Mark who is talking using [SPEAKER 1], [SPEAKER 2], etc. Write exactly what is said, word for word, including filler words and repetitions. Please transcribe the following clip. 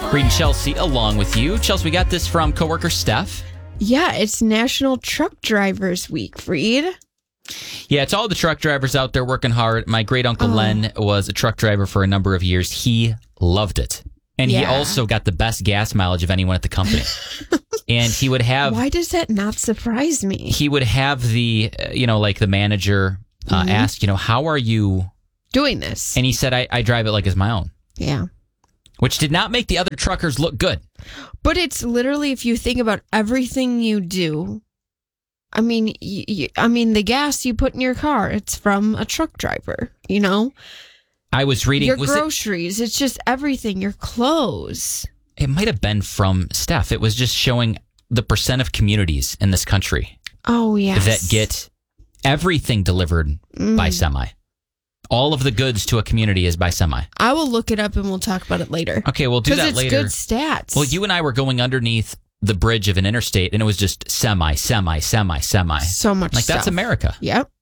[SPEAKER 1] Reed and Chelsea along with you. Chelsea, we got this from coworker Steph.
[SPEAKER 2] Yeah, it's National Truck Drivers Week, Reed.
[SPEAKER 1] Yeah, it's all the truck drivers out there working hard. My great uncle oh. Len was a truck driver for a number of years. He loved it. And yeah. he also got the best gas mileage of anyone at the company. And he would have...
[SPEAKER 2] Why does that not surprise me?
[SPEAKER 1] He would have the, uh, you know, like the manager uh, mm-hmm. ask, you know, how are you...
[SPEAKER 2] doing this?
[SPEAKER 1] And he said, I, I drive it like it's my own.
[SPEAKER 2] Yeah.
[SPEAKER 1] Which did not make the other truckers look good.
[SPEAKER 2] But it's literally, if you think about everything you do... I mean, y- y- I mean, the gas you put in your car, it's from a truck driver, you know?
[SPEAKER 1] I was reading...
[SPEAKER 2] Your
[SPEAKER 1] was
[SPEAKER 2] groceries, it, it's just everything, your clothes.
[SPEAKER 1] It might have been from Steph. It was just showing the percent of communities in this country.
[SPEAKER 2] Oh, yes.
[SPEAKER 1] That get everything delivered mm. by semi. All of the goods to a community is by semi.
[SPEAKER 2] I will look it up and we'll talk about it later.
[SPEAKER 1] Okay, we'll do that
[SPEAKER 2] it's
[SPEAKER 1] later.
[SPEAKER 2] Because it's good stats.
[SPEAKER 1] Well, you and I were going underneath the bridge of an interstate, and it was just semi, semi, semi, semi.
[SPEAKER 2] So much
[SPEAKER 1] Like,
[SPEAKER 2] stuff.
[SPEAKER 1] that's America.
[SPEAKER 2] Yep.